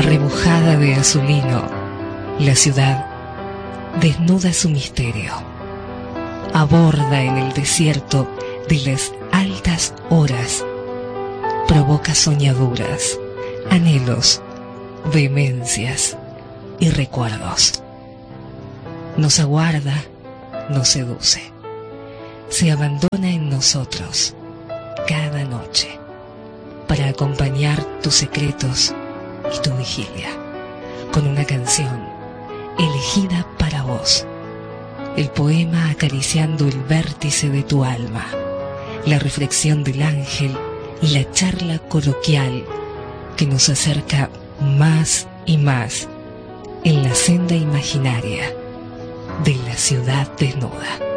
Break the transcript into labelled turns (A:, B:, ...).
A: Remojada de azulino, la ciudad desnuda su misterio. Aborda en el desierto de las altas horas. Provoca soñaduras, anhelos, vehemencias y recuerdos. Nos aguarda, nos seduce. Se abandona en nosotros cada noche para acompañar tus secretos y tu vigilia con una canción elegida para vos, el poema acariciando el vértice de tu alma, la reflexión del ángel y la charla coloquial que nos acerca más y más en la senda imaginaria de la ciudad desnuda.